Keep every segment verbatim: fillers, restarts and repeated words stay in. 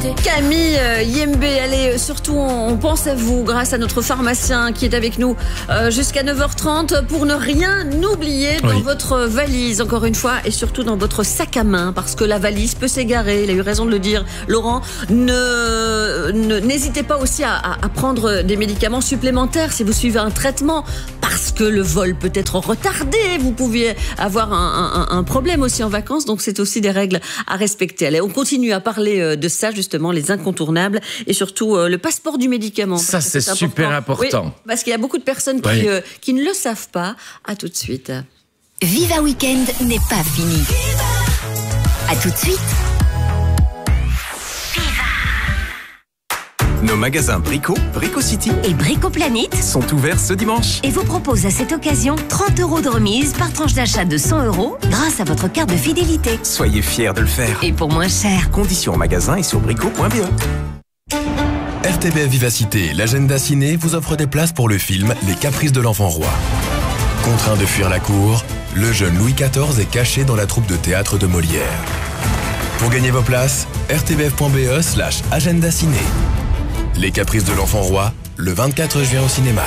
Camille euh, Yembe, allez, surtout on, on pense à vous grâce à notre pharmacien qui est avec nous euh, jusqu'à neuf heures trente pour ne rien oublier dans oui. votre valise, encore une fois, et surtout dans votre sac à main, parce que la valise peut s'égarer, il a eu raison de le dire, Laurent. Ne, ne, n'hésitez pas aussi à, à, à prendre des médicaments supplémentaires si vous suivez un traitement, parce que le vol peut être retardé, vous pouviez avoir un, un, un problème aussi en vacances, donc c'est aussi des règles à respecter. Allez, on continue à parler de ça, justement, les incontournables, et surtout euh, le passeport du médicament. Ça, c'est, c'est super important. Oui, parce qu'il y a beaucoup de personnes qui, oui. euh, qui ne le savent pas. À tout de suite. Viva Weekend n'est pas fini. À tout de suite. Nos magasins Brico, Brico City et Brico Planet sont ouverts ce dimanche et vous proposent à cette occasion trente euros de remise par tranche d'achat de cent euros grâce à votre carte de fidélité. Soyez fiers de le faire. Et pour moins cher. Conditions en magasin et sur brico point b e. R T B F Vivacité, l'agenda ciné vous offre des places pour le film Les Caprices de l'Enfant Roi. Contraint de fuir la cour, le jeune Louis quatorze est caché dans la troupe de théâtre de Molière. Pour gagner vos places, r t b f point b e slash agenda ciné. Les Caprices de l'Enfant Roi, le vingt-quatre juin au cinéma.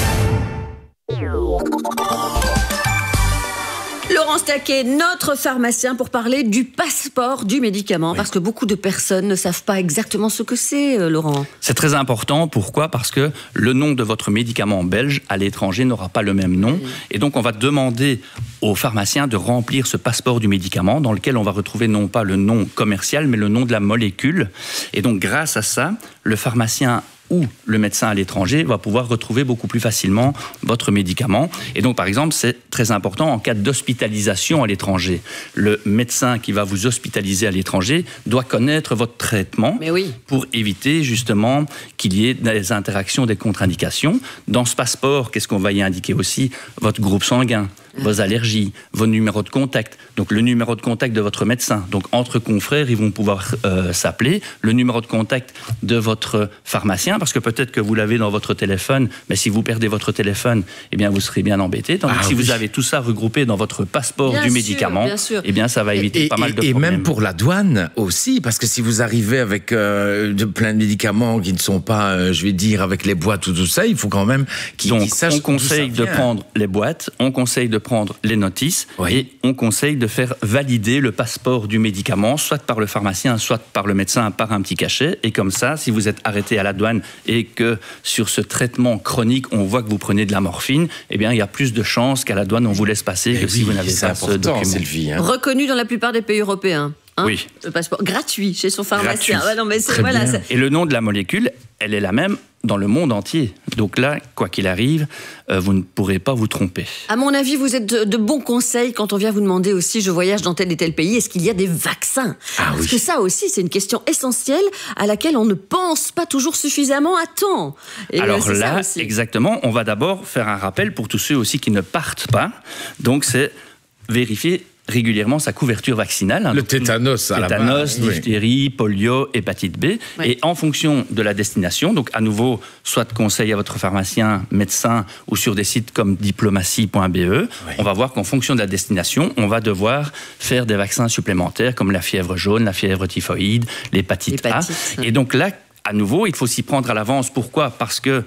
Laurent Staquet, notre pharmacien, pour parler du passeport du médicament, oui. Parce que beaucoup de personnes ne savent pas exactement ce que c'est, euh, Laurent. C'est très important. Pourquoi ? Parce que le nom de votre médicament belge à l'étranger n'aura pas le même nom. Oui. Et donc, on va demander au pharmacien de remplir ce passeport du médicament dans lequel on va retrouver non pas le nom commercial, mais le nom de la molécule. Et donc, grâce à ça, le pharmacien ou le médecin à l'étranger va pouvoir retrouver beaucoup plus facilement votre médicament. Et donc, par exemple, c'est très important en cas d'hospitalisation à l'étranger. Le médecin qui va vous hospitaliser à l'étranger doit connaître votre traitement. Mais oui. Pour éviter justement qu'il y ait des interactions, des contre-indications. Dans ce passeport, qu'est-ce qu'on va y indiquer aussi ? Votre groupe sanguin, vos allergies, vos numéros de contact, donc le numéro de contact de votre médecin. Donc entre confrères, ils vont pouvoir euh, s'appeler, le numéro de contact de votre pharmacien, parce que peut-être que vous l'avez dans votre téléphone, mais si vous perdez votre téléphone, eh bien vous serez bien embêté. Tandis ah, que si oui. vous avez tout ça regroupé dans votre passeport bien du sûr, médicament, eh bien ça va éviter et, pas mal de et problèmes. Et même pour la douane aussi, parce que si vous arrivez avec euh, de, plein de médicaments qui ne sont pas, euh, je vais dire, avec les boîtes ou tout ça, il faut quand même qu'ils, Donc, qu'ils sachent on conseille d'où ça de vient. prendre les boîtes, on conseille de prendre les notices oui. et on conseille de faire valider le passeport du médicament, soit par le pharmacien, soit par le médecin, par un petit cachet. Et comme ça, si vous êtes arrêté à la douane et que sur ce traitement chronique, on voit que vous prenez de la morphine, eh bien, il y a plus de chances qu'à la douane, on vous laisse passer et que oui, si vous n'avez c'est pas ce document. Sylvie, hein. Reconnu dans la plupart des pays européens. Hein, oui. Le passeport gratuit chez son pharmacien. Gratuit. Ouais, non, mais c'est, Très voilà, bien. c'est... Et le nom de la molécule, elle est la même dans le monde entier. Donc là, quoi qu'il arrive, euh, vous ne pourrez pas vous tromper. À mon avis, vous êtes de, de bons conseils quand on vient vous demander aussi, je voyage dans tel et tel pays, est-ce qu'il y a des vaccins ? Ah, Parce oui. que ça aussi, c'est une question essentielle à laquelle on ne pense pas toujours suffisamment à temps. Et Alors c'est là, ça aussi. exactement, on va d'abord faire un rappel pour tous ceux aussi qui ne partent pas. Donc c'est vérifier régulièrement sa couverture vaccinale. Le tétanos, à la base. Tétanos, Oui. diphtérie, polio, hépatite B. Oui. Et en fonction de la destination, donc à nouveau, soit conseil à votre pharmacien, médecin, ou sur des sites comme diplomatie point b e, Oui. on va voir qu'en fonction de la destination, on va devoir faire des vaccins supplémentaires comme la fièvre jaune, la fièvre typhoïde, l'hépatite, L'hépatite. A. Et donc là, à nouveau, il faut s'y prendre à l'avance. Pourquoi ? Parce que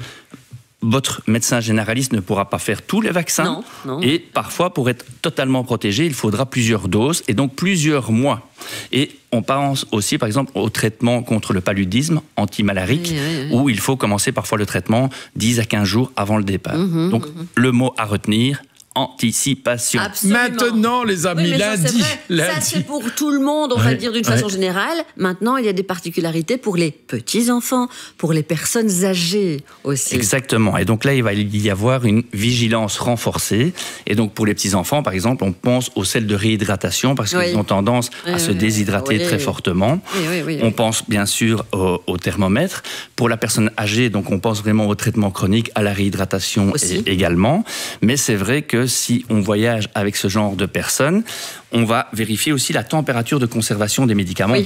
votre médecin généraliste ne pourra pas faire tous les vaccins. Non, non. Et parfois, pour être totalement protégé, il faudra plusieurs doses et donc plusieurs mois. Et on pense aussi, par exemple, au traitement contre le paludisme antimalarique, oui, oui, oui. où il faut commencer parfois le traitement dix à quinze jours avant le départ. Mmh, donc, mmh. le mot à retenir, anticipation. Absolument. Maintenant, les amis, Oui, mais ça, lundi, c'est vrai. Ça, lundi. c'est pour tout le monde, on va Ouais, dire d'une ouais. façon générale. Maintenant, il y a des particularités pour les petits-enfants, pour les personnes âgées aussi. Exactement. Et donc là, il va y avoir une vigilance renforcée. Et donc, pour les petits-enfants, par exemple, on pense au sel de réhydratation parce Oui. qu'ils ont tendance à Oui, se oui, déshydrater oui. très fortement. Oui, oui, oui, On oui. pense bien sûr au, au thermomètre. Pour la personne âgée, donc on pense vraiment au traitement chronique, à la réhydratation Aussi. et- également. Mais c'est vrai que si on voyage avec ce genre de personnes, on va vérifier aussi la température de conservation des médicaments. Oui.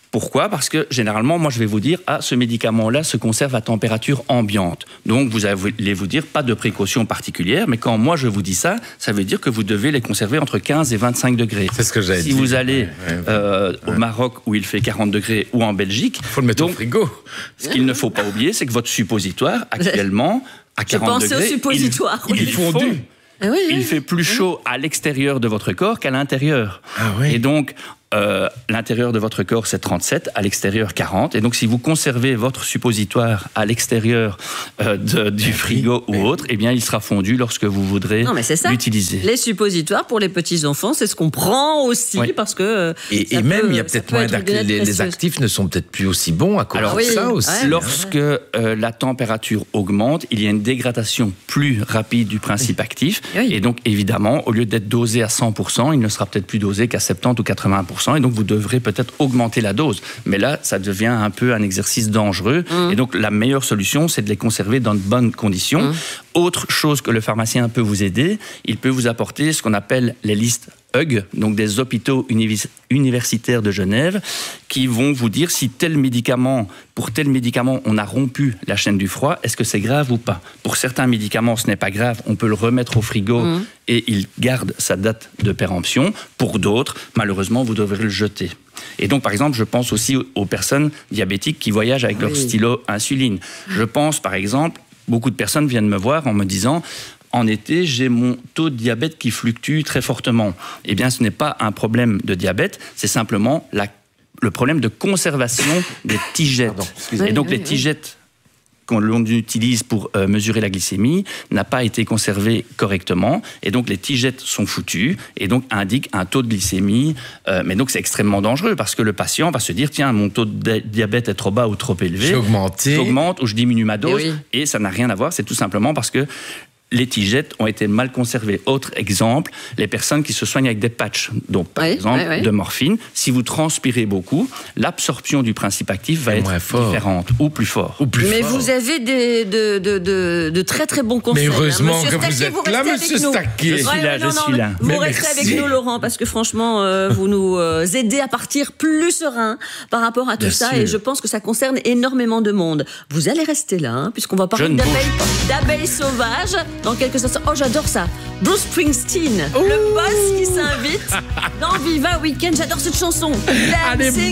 Pourquoi ? Parce que généralement, moi je vais vous dire, ah, ce médicament-là se conserve à température ambiante. Donc vous allez vous dire, pas de précaution particulière, mais quand moi je vous dis ça, ça veut dire que vous devez les conserver entre quinze et vingt-cinq degrés. C'est ce que j'avais si dit. Si vous allez ouais, ouais, euh, ouais. au Maroc où il fait quarante degrés ou en Belgique, il faut le mettre donc, au frigo. Ce qu'il ne faut pas oublier, c'est que votre suppositoire, actuellement, à quarante degrés, je pensais au suppositoire. il, il, Il est fondu. Ah oui, oui. il fait plus chaud à l'extérieur de votre corps qu'à l'intérieur. Ah oui. Et donc, euh, l'intérieur de votre corps, c'est trente-sept, à l'extérieur, quarante. Et donc, si vous conservez votre suppositoire à l'extérieur euh, de, du frigo ou autre, eh bien, il sera fondu lorsque vous voudrez Non, mais c'est ça. l'utiliser. Les suppositoires pour les petits-enfants, c'est ce qu'on prend aussi, Oui. parce que... euh, Et, ça et même, peut- il y a ça peut-être peut moins être une d'actifs. lunette Les, les précieuse. actifs ne sont peut-être plus aussi bons à cause Alors, de oui, ça aussi. ouais. Lorsque euh, la température augmente, il y a une dégradation plus rapide du principe actif. Oui. Et donc, évidemment, au lieu d'être dosé à cent pour cent, il ne sera peut-être plus dosé qu'à soixante-dix ou quatre-vingts pour cent. Et donc, vous devrez peut-être augmenter la dose. Mais là, ça devient un peu un exercice dangereux. Mmh. Et donc, la meilleure solution, c'est de les conserver dans de bonnes conditions. Mmh. Autre chose que le pharmacien peut vous aider, il peut vous apporter ce qu'on appelle les listes U G, donc des hôpitaux univers- universitaires de Genève, qui vont vous dire si tel médicament, pour tel médicament, on a rompu la chaîne du froid, est-ce que c'est grave ou pas ? Pour certains médicaments, ce n'est pas grave, on peut le remettre au frigo Mmh. et il garde sa date de péremption. Pour d'autres, malheureusement, vous devrez le jeter. Et donc, par exemple, je pense aussi aux personnes diabétiques qui voyagent avec leur Oui. stylo insuline. Je pense, par exemple, beaucoup de personnes viennent me voir en me disant... En été, j'ai mon taux de diabète qui fluctue très fortement. Eh bien, ce n'est pas un problème de diabète, c'est simplement la, le problème de conservation des tigettes. Pardon, excusez-moi. Et donc, Oui, les oui, oui. tigettes qu'on l'on utilise pour euh, mesurer la glycémie n'a pas été conservé correctement. Et donc, les tigettes sont foutues et donc indiquent un taux de glycémie. Euh, mais donc, c'est extrêmement dangereux parce que le patient va se dire, tiens, mon taux de diabète est trop bas ou trop élevé. J'ai augmenté. J'augmente ou je diminue ma dose. Eh oui. Et ça n'a rien à voir. C'est tout simplement parce que les tigettes ont été mal conservées. Autre exemple, les personnes qui se soignent avec des patchs, donc par Oui, exemple oui, oui. de morphine, si vous transpirez beaucoup, l'absorption du principe actif va C'est être moins fort. différente ou plus fort. Ou plus Mais fort. vous avez des, de, de, de, de très très bons conseils. Mais heureusement hein. Monsieur que vous Staquier, êtes restez là, avec monsieur nous. Staquier. Je suis là, Ouais, je non, suis non, là. Vous Mais restez merci. avec nous, Laurent, parce que franchement, euh, vous nous euh, aidez à partir plus serein par rapport à tout Bien ça, sûr. et je pense que ça concerne énormément de monde. Vous allez rester là, hein, puisqu'on va parler Je ne d'abeilles, bouge d'abeilles sauvages dans quelques instants. Oh, j'adore ça. Bruce Springsteen, le boss qui s'invite dans Viva Weekend. J'adore cette chanson. Allez, Dancing